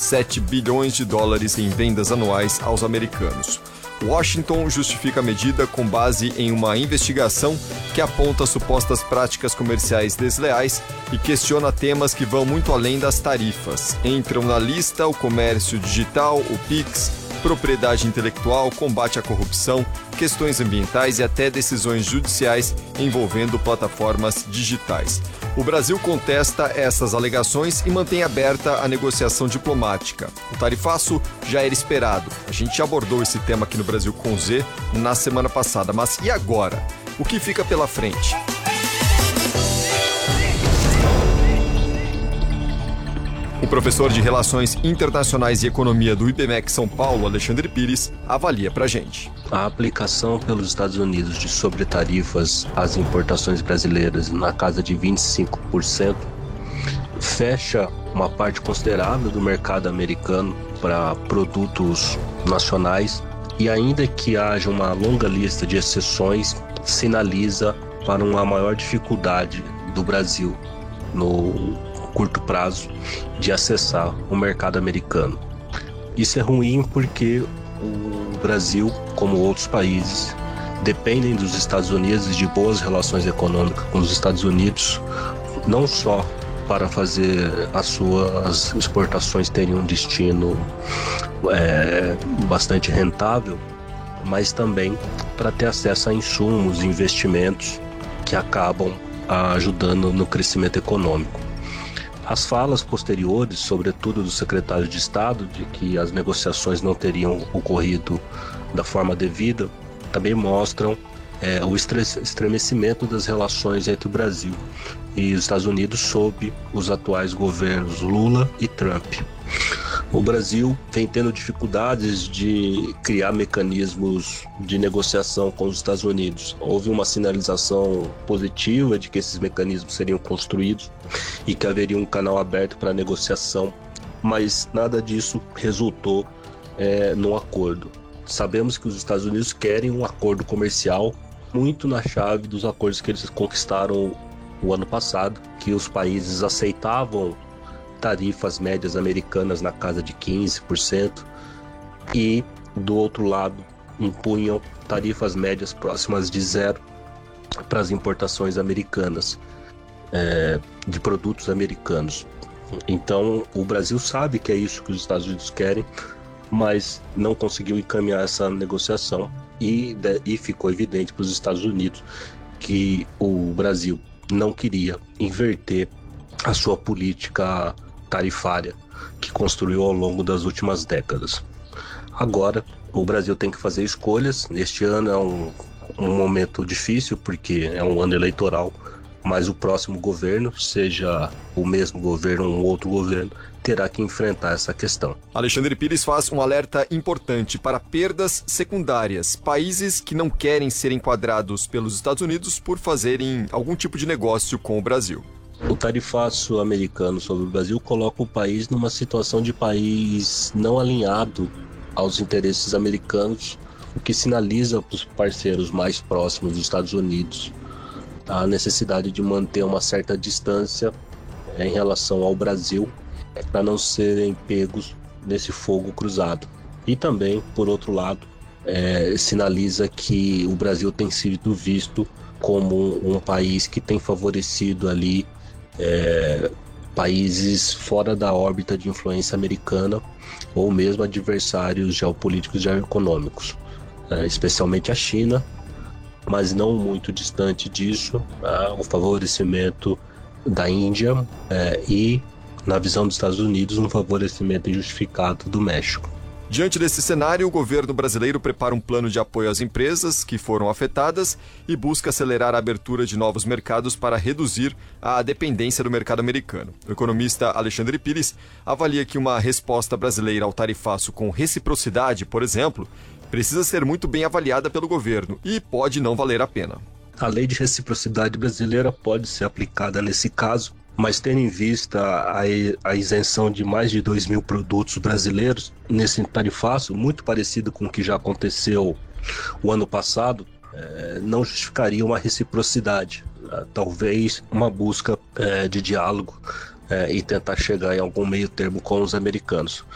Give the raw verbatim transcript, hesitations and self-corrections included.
sete bilhões de dólares em vendas anuais aos americanos. Washington justifica a medida com base em uma investigação que aponta supostas práticas comerciais desleais e questiona temas que vão muito além das tarifas. Entram na lista o comércio digital, o Pix, propriedade intelectual, combate à corrupção, questões ambientais e até decisões judiciais envolvendo plataformas digitais. O Brasil contesta essas alegações e mantém aberta a negociação diplomática. O tarifaço já era esperado. A gente já abordou esse tema aqui no Brasil com Z na semana passada. Mas e agora? O que fica pela frente? O professor de Relações Internacionais e Economia do I B M E C São Paulo, Alexandre Pires, avalia pra gente. A aplicação pelos Estados Unidos de sobretarifas às importações brasileiras na casa de vinte e cinco por cento fecha uma parte considerável do mercado americano para produtos nacionais e, ainda que haja uma longa lista de exceções, sinaliza para uma maior dificuldade do Brasil no curto prazo de acessar o mercado americano. Isso é ruim porque o Brasil, como outros países, dependem dos Estados Unidos e de boas relações econômicas com os Estados Unidos, não só para fazer as suas exportações terem um destino é, bastante rentável, mas também para ter acesso a insumos e investimentos que acabam ajudando no crescimento econômico. As falas posteriores, sobretudo do secretário de Estado, de que as negociações não teriam ocorrido da forma devida, também mostram é, o estremecimento das relações entre o Brasil e os Estados Unidos sob os atuais governos Lula e Trump. O Brasil vem tendo dificuldades de criar mecanismos de negociação com os Estados Unidos. Houve uma sinalização positiva de que esses mecanismos seriam construídos e que haveria um canal aberto para negociação, mas nada disso resultou é, num acordo. Sabemos que os Estados Unidos querem um acordo comercial muito na chave dos acordos que eles conquistaram o ano passado, que os países aceitavam tarifas médias americanas na casa de quinze por cento e, do outro lado, impunham tarifas médias próximas de zero para as importações americanas, é, de produtos americanos. Então, o Brasil sabe que é isso que os Estados Unidos querem, mas não conseguiu encaminhar essa negociação e, e ficou evidente para os Estados Unidos que o Brasil não queria inverter a sua política tarifária que construiu ao longo das últimas décadas. Agora, o Brasil tem que fazer escolhas. Este ano é um, um momento difícil porque é um ano eleitoral, mas o próximo governo, seja o mesmo governo ou um outro governo, terá que enfrentar essa questão. Alexandre Pires faz um alerta importante para perdas secundárias, países que não querem ser enquadrados pelos Estados Unidos por fazerem algum tipo de negócio com o Brasil. O tarifaço americano sobre o Brasil coloca o país numa situação de país não alinhado aos interesses americanos, o que sinaliza para os parceiros mais próximos dos Estados Unidos a necessidade de manter uma certa distância é, em relação ao Brasil, para não serem pegos nesse fogo cruzado. E também, por outro lado, é, sinaliza que o Brasil tem sido visto como um país que tem favorecido ali É, países fora da órbita de influência americana ou mesmo adversários geopolíticos e geoeconômicos, é, especialmente a China, mas não muito distante disso, é, o favorecimento da Índia é, e, na visão dos Estados Unidos, um favorecimento injustificado do México. Diante desse cenário, o governo brasileiro prepara um plano de apoio às empresas que foram afetadas e busca acelerar a abertura de novos mercados para reduzir a dependência do mercado americano. O economista Alexandre Pires avalia que uma resposta brasileira ao tarifaço com reciprocidade, por exemplo, precisa ser muito bem avaliada pelo governo e pode não valer a pena. A lei de reciprocidade brasileira pode ser aplicada nesse caso, mas tendo em vista a, a isenção de mais de dois mil produtos brasileiros nesse tarifaço, muito parecido com o que já aconteceu o ano passado, é, não justificaria uma reciprocidade, é, talvez uma busca é, de diálogo é, e tentar chegar em algum meio termo com os americanos.